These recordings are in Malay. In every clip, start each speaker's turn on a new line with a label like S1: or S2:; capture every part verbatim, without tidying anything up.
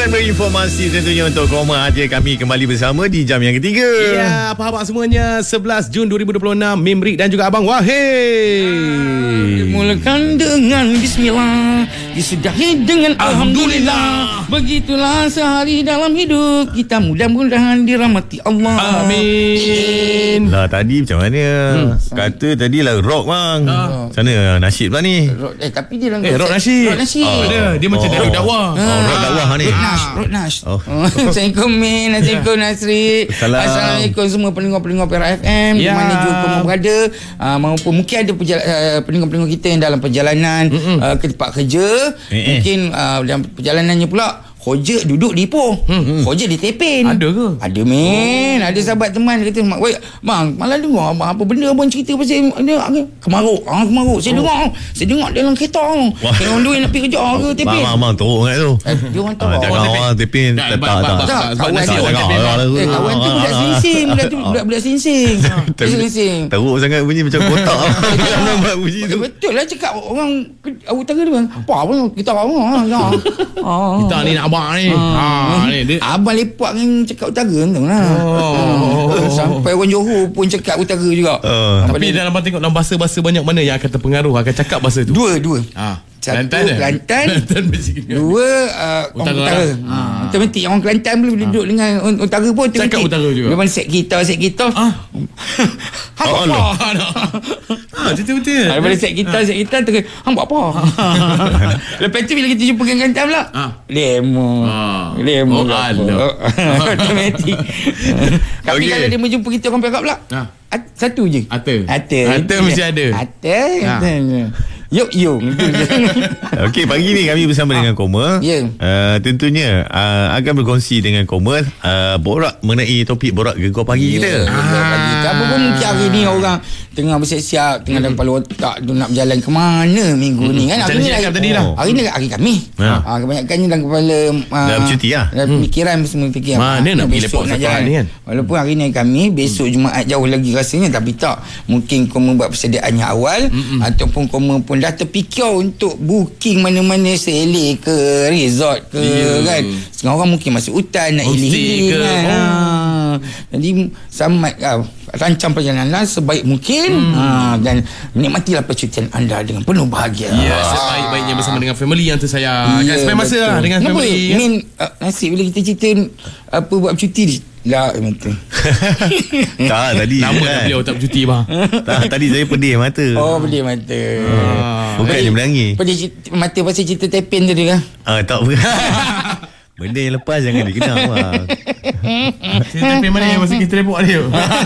S1: Dan berinformasi tentunya untuk Koma Haji kami kembali bersama di jam yang ketiga.
S2: Ya, apa khabar semuanya? sebelas Jun dua ribu dua puluh enam, Mimrik dan juga Abang Wahid.
S3: Mulakan dengan bismillah, disudahi dengan alhamdulillah. Begitulah sehari dalam hidup kita, mudah-mudahan dirahmati Allah.
S2: Amin.
S1: Lah tadi macam mana? Hmm. Kata tadi lah rock bang. Ah. Sana nasyid pula ni.
S3: Rock, eh tapi dia
S2: Eh rock nasyid.
S3: Rock nasyid.
S2: Oh, dia, dia macam
S1: Oh.
S2: rock dakwah.
S1: Oh, rock dakwah ni.
S3: Rock Nash, Rock Nash.
S1: Oh.
S3: Assalamualaikum Min, Assalamualaikum Nasri.
S1: Salam.
S3: Assalamualaikum semua pendengar-pendengar Perak F M di
S2: Ya.
S3: mana juga kamu berada, uh, maupun mungkin ada perjala- uh, pendengar-pendengar kita yang dalam perjalanan uh, ke tempat kerja.
S1: Eh-eh.
S3: Mungkin uh, dalam perjalanannya pula Hoja duduk di Ipoh. Hmm. Hoja di Tepin.
S2: Ada ke?
S3: Ada men. Ada sahabat teman dia kata, "Wei, bang, malah dengar abang apa benda abang cerita pasal dia kemaruk. Ah kemaruk. Saya oh. dengar. Saya dengar dalam kereta. Saya orang dua nak pergi kerja ke Tepin."
S1: Bang, bang, teruk sangat tu.
S3: Eh, dia orang tahu.
S1: Ah, jangan
S2: Tepin.
S1: orang Tepin.
S2: Tak,
S1: Tak,
S2: bak-
S1: tak,
S2: bak-
S1: tak.
S2: bak-
S3: Tak,
S2: Sebab
S3: kawan
S2: nasi
S3: tu
S2: orang
S1: jangan
S2: Tepin.
S1: orang tu.
S3: Eh, kawan tu budak singsing. Budak tu budak-budak singsing. Dia singsing.
S1: Teruk sangat bunyi macam kotak. Nampak bunyi tu.
S3: Betul lah cakap orang utara dia. Apa apa kita orang. Ah.
S2: Kita ni nak abang ni. Ha ni dia.
S3: Abang lepak kan cakap utara tu lah.
S2: Oh.
S3: Sampai orang Johor pun cakap utara juga.
S1: Uh.
S2: Tapi dalam tengok dalam bahasa-bahasa banyak mana yang akan terpengaruh akan cakap bahasa tu.
S3: Dua, dua.
S2: Ha.
S3: Satu
S2: Kelantan dah.
S3: Kelantan.
S2: Kelantan mesti.
S3: Dua uh, orang
S2: Utara.
S3: utara. Ha. Otomatik orang Kelantan boleh duduk dengan orang utara pun otomatik.
S2: Cakap utara juga.
S3: Lepas set kita, set kita.
S2: Ah.
S3: Hang buat
S1: Oh,
S3: apa?
S2: Ha, betul-betul.
S3: Ha, daripada set kita, set kita terus, hang buat apa? Lepas tu bila kita jumpa dengan Kelantan pula,
S2: Ah.
S3: Lemo.
S2: Ah.
S3: Lemo.
S2: Oh, alah.
S3: Otomatik. Tapi
S1: Okey.
S3: kalau dia menjumpa kita orang Perak pula,
S2: Ah.
S3: At, satu je.
S2: Ata.
S3: Ata.
S2: Ata mesti ada.
S3: Ata.
S2: Ah.
S3: Yuk, yuk.
S1: Okey, pagi ni kami bersama dengan Koma.
S3: Ya.
S1: Uh, tentunya uh, akan berkongsi dengan Koma uh, borak mengenai topik borak gegar pagi kita.
S3: Ah. Apa pun mungkin hari ni orang tengah bersiap-siap, tengah dalam kepala otak tu nak berjalan ke mana minggu ni kan.
S2: Macam
S3: Hari ni
S2: cakap
S3: hari,
S2: tadi lah.
S3: hari ni hari kami.
S1: Ha.
S3: Ah, kebanyakannya dalam kepala ah,
S1: Dah bercuti lah.
S3: dalam pemikiran semua fikir.
S2: Mana
S3: ah,
S2: nak pergi
S3: besok
S2: lepak
S3: nak
S2: sekolah
S3: jalan.
S2: ni kan?
S3: Walaupun hari ni kami, besok Jumaat jauh lagi rasanya, tapi tak. Mungkin kau membuat persediaannya awal Mm-mm. ataupun kau pun dah terfikir untuk booking mana-mana sele ke resort ke
S2: Yeah.
S3: kan. Setengah orang mungkin masuk hutan nak
S2: Homestay
S3: healing
S2: ke.
S3: kan.
S2: Oh.
S3: Ah. Jadi samat ah, rancang perjalanan sebaik mungkin hmm. ah, dan menikmatilah percutian anda dengan penuh bahagia.
S2: Ya, sebaik-baiknya bersama dengan family yang tersayang.
S3: Ya,
S2: Kan spend masa
S3: betul.
S2: lah dengan
S3: Kenapa?
S2: family. kan?
S3: Min uh, nasib bila kita cerita apa buat cuti ni. Lah mata.
S1: Tak, tadi
S2: Lama
S1: kan.
S2: dah beliau tak bercuti bang.
S1: Tak, tadi saya pedih mata.
S3: Oh, pedih mata.
S2: Ah.
S1: Bukannya menangis.
S3: Pedih cerita, mata pasal cerita Tepin tadi kan.
S1: Ah, tak bukan. Benda yang lepas jangan dikenal bang.
S2: Cerita tapi mana yang masa kita report dia.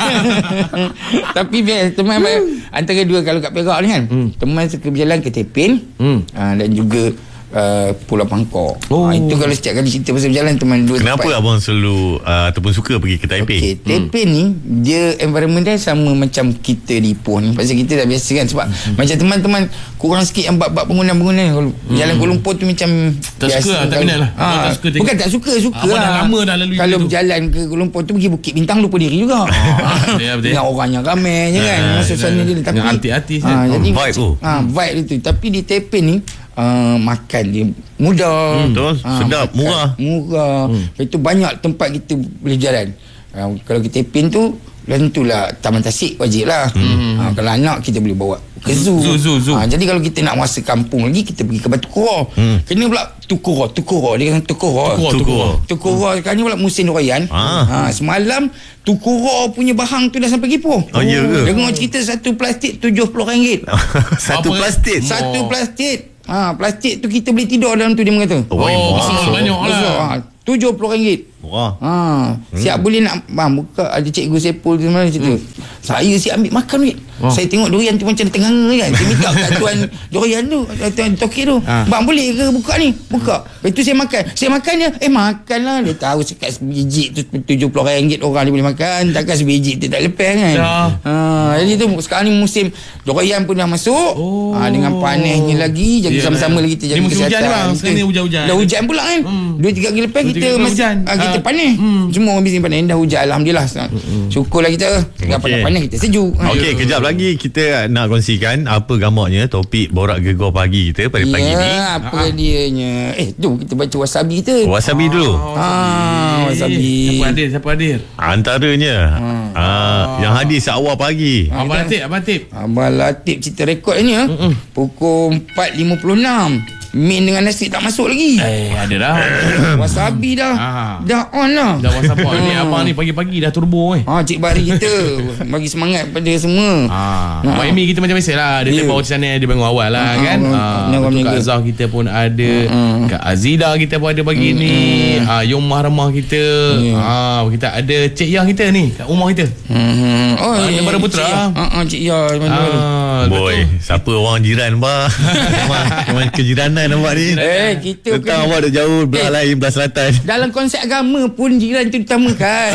S3: Tapi biar teman antara dua kalau kat Perak ni kan.
S2: Hmm.
S3: Teman suka berjalan ke Tepin
S2: Hmm.
S3: uh, dan juga uh, Pulau Pangkor.
S2: Oh.
S3: Ah, itu kalau setiap kali cerita pasal berjalan teman dua
S1: Kenapa
S3: tempat.
S1: abang selalu uh, ataupun suka pergi ke Taipei?
S3: Okey, Tepin ni dia environment dia sama macam kita di Ipoh ni. Pasal kita dah biasa kan sebab hmm. macam teman-teman kurang sikit yang bab-bab bangunan-bangunan kalau hmm. jalan Kuala Lumpur tu macam
S2: Tak suka lah, tak minat lah.
S3: Ha,
S2: Abang tak suka tengok.
S3: bukan tak suka, suka
S2: Abang
S3: lah.
S2: dah lama dah lalui
S3: kalau
S2: benda tu.
S3: berjalan ke Kuala Lumpur tu pergi Bukit Bintang lupa diri juga.
S2: betul, ya, betul.
S3: Dengan orang yang ramai je kan.
S1: Ah,
S3: Suasana dia tapi
S2: dengan artis-artis
S3: ha,
S2: kan.
S3: jadi
S1: Vibe tu.
S3: ha, vibe dia tu. Tapi di Tepin ni uh, makan dia mudah.
S1: Hmm, betul. Sedap,
S3: makan
S1: murah.
S3: Murah. Hmm. Lepas tu banyak tempat kita boleh jalan. Uh, kalau kita Tepin tu tentulah Taman Tasik wajib lah. Hmm. Ha, kalau anak kita boleh bawa ke zoo.
S2: Zoo, zoo, zoo.
S3: Ha, jadi kalau kita nak masa kampung lagi kita pergi ke Batu Kura.
S1: Hmm.
S3: Kena pula Tukura, Tukura dia kata Tukura.
S2: Tukura, Tukura.
S3: Tukura sekarang ni pula musim durian.
S1: Ah.
S3: Ha, semalam Tukura punya bahang tu dah sampai Ipoh.
S1: Oh, ya ke?
S3: Dengar cerita satu plastik tujuh puluh ringgit.
S1: Satu
S2: Apa?
S1: plastik.
S3: Satu plastik. Ha, plastik tu kita boleh tidur dalam tu dia kata.
S1: Oh,
S2: Oh,
S1: murah.
S2: besar banyak
S3: Besar.
S2: lah.
S3: Ha, tujuh puluh ringgit.
S1: Murah.
S3: Ha, siap boleh nak bang buka ada cikgu Sepul tu mana cerita. Hmm. Saya siap ambil makan weh.
S2: Oh.
S3: Saya tengok durian tu macam tengah kan. Saya minta kat tuan durian tu, tuan tokek tu.
S2: Ha.
S3: Bang boleh ke buka ni? Buka. Lepas tu saya makan. Saya makan dia, eh makan lah. Dia tahu sekat sebiji tu tujuh puluh ringgit orang dia boleh makan. Takkan sebiji tu tak lepas kan.
S2: Ya.
S3: Ha, jadi tu sekarang ni musim durian pun dah masuk.
S2: Oh.
S3: Ha, dengan panasnya lagi, jaga
S2: Ya,
S3: sama-sama
S2: ya.
S3: lagi kita jaga
S2: Ni musim hujan
S3: kesihatan.
S2: ni, bang. Sekarang ni hujan-hujan.
S3: Dah hujan pula kan.
S2: Hmm.
S3: Dua tiga hari lepas kita kita masih
S2: hujan.
S3: ah, kita
S2: Ah.
S3: panas. Hmm. Semua orang bising panas. Dah hujan alhamdulillah. Hmm. Syukurlah kita. Dah
S1: Okey.
S3: panas-panas kita sejuk.
S1: Okey, kejap lagi kita nak kongsikan apa gambarnya topik borak gegar pagi kita pada pagi ni.
S3: Ya, apa dianya? Eh, jom kita baca wasabi kita.
S1: Wasabi dulu.
S3: Ah, wasabi.
S2: Siapa hadir? Siapa hadir?
S1: Antaranya ah, yang hadir seawal pagi.
S2: Abang Latif, Abang Latif.
S3: Abang Latif cerita rekod ni ya. Pukul empat lima puluh enam. Min dengan nasi tak masuk lagi.
S2: Eh, ada dah.
S3: Wasabi dah.
S2: Ah.
S3: Dah on lah.
S2: Dah WhatsApp ni abang ni pagi-pagi dah turbo eh.
S3: Ah, Cik Bari kita bagi semangat pada semua.
S2: Ah,
S3: Ah.
S2: Mak Amy kita macam biasa lah. Dia
S3: Ya.
S2: yeah. bawa channel dia bangun awal lah
S3: Ah,
S2: kan.
S3: ah,
S2: Ah,
S3: benar,
S2: betul
S3: benar
S2: Kak
S3: juga.
S2: Zah kita pun ada. Kak Azida kita pun ada pagi ni. Ah, Yomah Remah kita. Ah, kita ada Cik Yah kita ni kat rumah kita.
S3: Hmm. Oh,
S2: Ah, daripada Putra.
S3: Cik Yah. Ah, ah, Cik Yah.
S2: Ah,
S1: Boy, siapa orang jiran bah? Memang memang kejiranan nampak ni.
S3: Eh, kita
S1: Tentang awak dah jauh belah
S3: Eh.
S1: lain belah selatan.
S3: dalam konsep agama pun jiran tu ditamakan.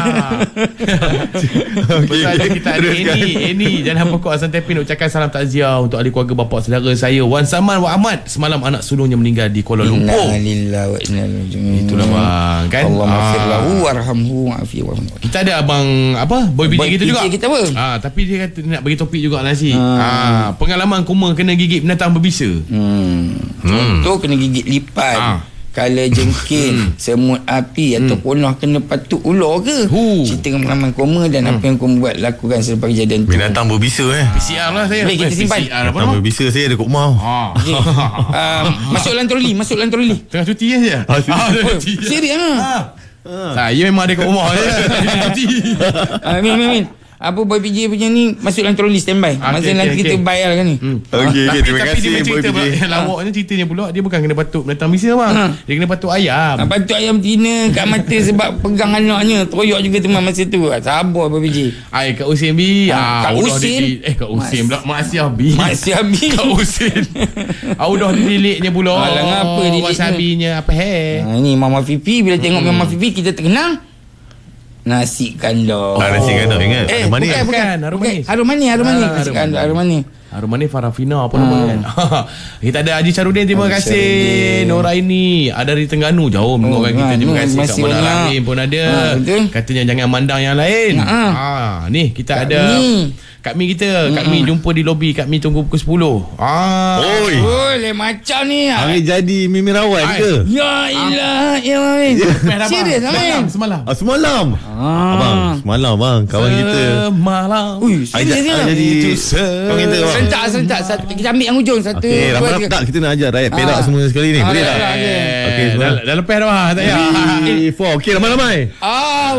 S2: Betul ada kita ada Eni Eni Jangan pokok Hasan Tepin ucapkan salam takziah untuk ahli keluarga bapa saudara saya Wan Saman Wan Ahmad semalam anak sulungnya meninggal di Kuala Lumpur.
S3: Innalillahi wa inna ilaihi raji'un.
S2: Itulah bang kan.
S3: Allah
S2: Ah.
S3: maghfir lahu warhamhu wa'afi wa
S2: Kita ada abang apa boy
S3: Boy
S2: B J kita
S3: P J
S2: juga.
S3: kita apa?
S2: Ah tapi dia kata dia nak bagi topik juga nasi.
S3: Ah.
S2: Ah pengalaman koma kena gigit binatang berbisa.
S3: Hmm. Contoh kena gigit lipat.
S2: Ah.
S3: Kala jengking, semut api ataupun noh kena patuk ular ke.
S2: Hu.
S3: Cerita pengalaman koma dan apa yang koma buat lakukan selepas kejadian tu.
S1: Binatang berbisa eh.
S2: P C R lah saya.
S3: Baik, kita
S2: Eh,
S3: simpan.
S2: P C R apa
S1: Binatang
S2: nama?
S1: berbisa saya ada kat rumah.
S2: Ah.
S3: Okay. uh, masuk dalam troli, masuk dalam troli.
S2: Tengah cuti je.
S1: Ah, cuti.
S2: Ah, tengah
S3: Oh,
S2: cuti.
S3: serius ah.
S2: Ah. Saya memang ada kat rumah je. Cuti.
S3: Ah, Min, Min, Min. Apa Boy P J punya ni masuk dalam troli standby.
S2: Ah,
S3: Masa
S2: okey,
S3: nanti
S2: okey,
S3: kita
S2: okey.
S3: bayar kan ni.
S2: Hmm.
S1: Okey, okey,
S2: tapi
S1: terima
S2: tapi
S1: kasih,
S2: dia
S1: Boy
S2: cerita
S1: P J.
S2: pula, lawaknya ceritanya pula dia bukan kena patuk binatang bisa bang.
S3: Ha.
S2: Dia kena patuk ayam.
S3: Ah, patuk ayam tina kat mata sebab pegang anaknya. Teroyok juga tu masa tu. Ah, sabar Boy P J.
S2: Ai Kak Usin B.
S3: Ah, Kak
S2: udah
S3: Usin?
S2: di- Eh Kak Usin
S3: Mas-
S2: pula Mak Asyah B.
S3: Mak Siabi.
S2: Kak Usin. Ah udah didiliknya pula.
S3: Alah, ngapa diliknya?
S2: Wasabinya apa he?
S3: Ha, ni Mama Fifi bila tengok Mama Fifi kita terkenang nasi kandar.
S1: Ah, nasi kandar, ingat?
S3: Eh,
S1: Harum manis.
S3: bukan, bukan,
S2: Bukan, harum
S3: bukan.
S2: manis.
S3: Harum manis, harum manis.
S2: Ah,
S3: Nasi
S2: harum
S3: kandar,
S2: manis.
S3: harum manis.
S2: Arumani Farafina apa nama kan. Kita ada Haji Syarudin, terima
S3: Haji
S2: kasih.
S3: Syarudin.
S2: Noraini ada dari Terengganu jauh mendengarkan kita. Terima
S3: Terengganu,
S2: kasih. Kak
S3: masih
S2: Mona
S3: banyak.
S2: Rahim pun ada.
S3: Ha, betul.
S2: Katanya jangan mandang yang lain.
S3: Ha.
S2: Ha, ni kita
S3: Kak
S2: ada
S3: Mi.
S2: Kak Mi kita. Kak Mi jumpa di lobi. Kak Mi tunggu pukul sepuluh. Ah.
S1: Oi.
S3: Oh, lain macam ni.
S1: Hari jadi Mimi Rawat
S2: Ai.
S1: ke?
S3: Ya ilah, ya Amin. Serius
S2: Semalam,
S3: Amin.
S2: semalam.
S1: Ah, semalam.
S3: Ah.
S1: Abang, semalam bang, kawan kita.
S2: Semalam.
S3: Ui,
S1: Ai
S3: serius
S1: ja-
S3: ya.
S1: ai jadi
S2: Itu
S1: kawan kita bang.
S3: Serentak, serentak. Satu, kita ambil yang hujung. Satu,
S1: Okey,
S3: dua,
S1: ramai
S3: tiga.
S1: tak kita nak ajar rakyat Perak
S3: Ah.
S1: semua sekali ni.
S3: Ah,
S1: Boleh
S3: dah,
S1: tak?
S3: dah, okey.
S1: Okey,
S2: dah,
S1: semua.
S2: dah lepas dah. Tak payah.
S1: three, four. Okey, ramai-ramai.
S3: Ah,